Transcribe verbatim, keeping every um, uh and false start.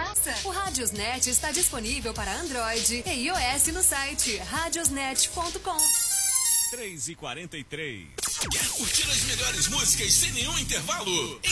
graça. O Radiosnet está disponível para Android e iOS no site radiosnet ponto com. três e quarenta e três. Quer curtir as melhores músicas sem nenhum intervalo?